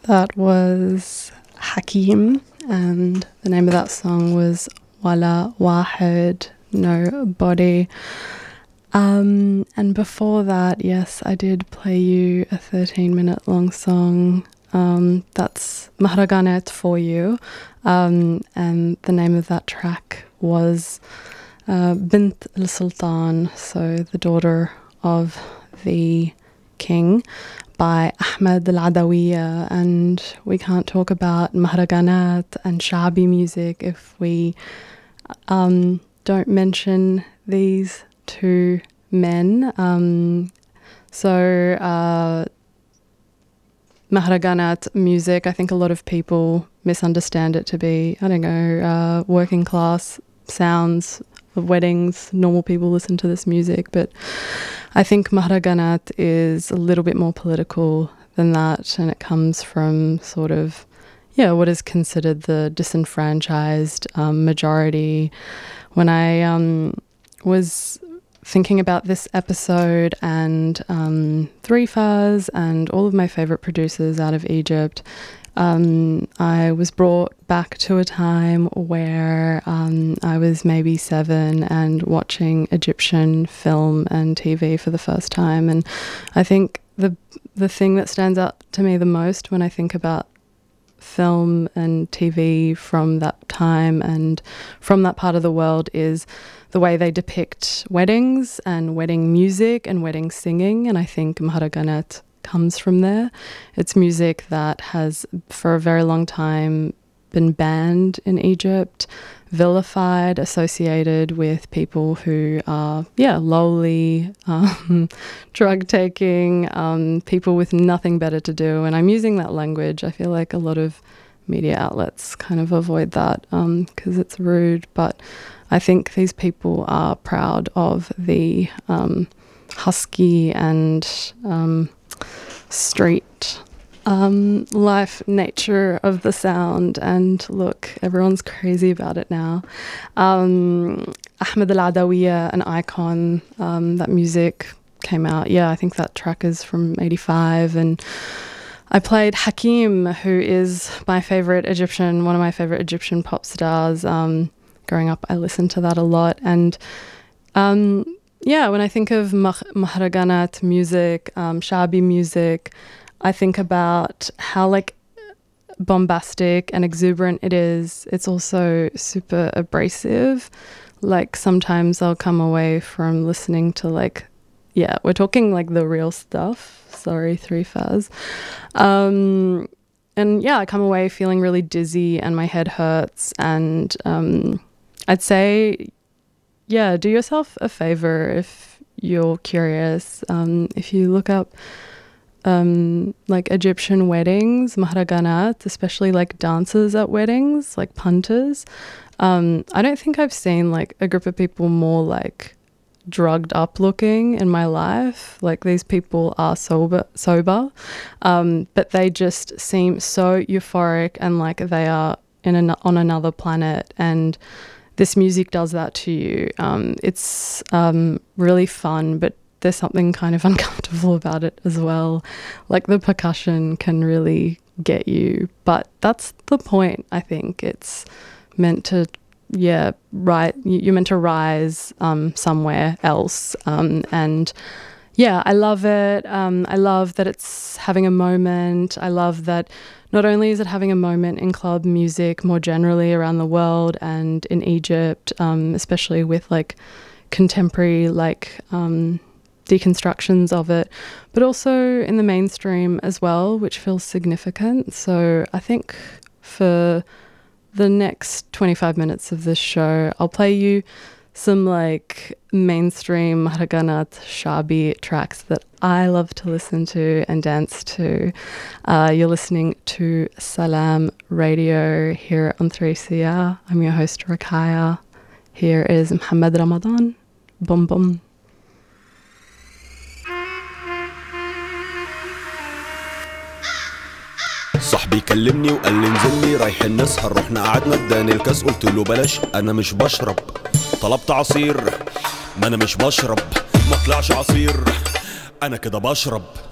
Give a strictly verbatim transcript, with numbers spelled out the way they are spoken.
That was Hakim, and the name of that song was Wala Wahed, Nobody. Um, and before that, yes, I did play you a thirteen minute long song. Um, that's Mahraganet for you. Um, and the name of that track was uh, Bint al-Sultan, so the daughter of the king, by Ahmed al-Adawiya. And we can't talk about Mahraganat and Sha'bi music if we um, don't mention these two men. Um, so uh, Mahraganat music, I think a lot of people misunderstand it to be, I don't know, uh, working class sounds of weddings. Normal people listen to this music, but I think Mahraganat is a little bit more political than that, and it comes from sort of, yeah, what is considered the disenfranchised um, majority. When I um, was thinking about this episode and um, Three-Faz and all of my favourite producers out of Egypt, um, I was brought back to a time where um, I was maybe seven and watching Egyptian film and T V for the first time. And I think the the thing that stands out to me the most when I think about film and T V from that time and from that part of the world is the way they depict weddings and wedding music and wedding singing. And I think Mahraganat comes from there. It's music that has for a very long time been banned in Egypt, vilified, associated with people who are, yeah, lowly, um, drug-taking, um, people with nothing better to do. And I'm using that language. I feel like a lot of media outlets kind of avoid that because um, it's rude. But I think these people are proud of the um, husky and um, street Um, life nature of the sound. And look, everyone's crazy about it now. Um, Ahmed al-Adawiya, an icon, um, that music came out, yeah, I think that track is from eighty-five, and I played Hakim, who is my favourite Egyptian, one of my favourite Egyptian pop stars. Um, growing up, I listened to that a lot, and um, yeah, when I think of mah- Mahraganat music, um, Sha'bi music, I think about how like bombastic and exuberant it is. It's also super abrasive. Like sometimes I'll come away from listening to like, yeah, we're talking like the real stuff. Sorry, Three-Faz. Um, and yeah, I come away feeling really dizzy and my head hurts. And um, I'd say, yeah, do yourself a favor if you're curious. Um, if you look up Um, like Egyptian weddings, Mahraganat, especially like dancers at weddings, like punters. Um, I don't think I've seen like a group of people more like drugged up looking in my life. Like these people are sober, sober, um, but they just seem so euphoric and like they are in an, on another planet. And this music does that to you. Um, it's um, really fun, but there's something kind of uncomfortable about it as well. Like the percussion can really get you, but that's the point. I think it's meant to, yeah, right. You're meant to rise um, somewhere else. Um, and yeah, I love it. Um, I love that it's having a moment. I love that not only is it having a moment in club music more generally around the world and in Egypt, um, especially with like contemporary, like, um, deconstructions of it, but also in the mainstream as well, which feels significant. So I think for the next twenty-five minutes of this show, I'll play you some like mainstream Mahraganat Sha'bi tracks that I love to listen to and dance to. Uh, you're listening to Salam Radio here on three C R. I'm your host, Rakaya. Here is Mohammed Ramadan. Bum bum. صاحبي كلمني وقال لي انزلني رايحين نسهر، رحنا قعدنا اداني الكاس قلت له بلاش انا مش بشرب، طلبت عصير ما انا مش بشرب، ما طلعش عصير انا كده بشرب.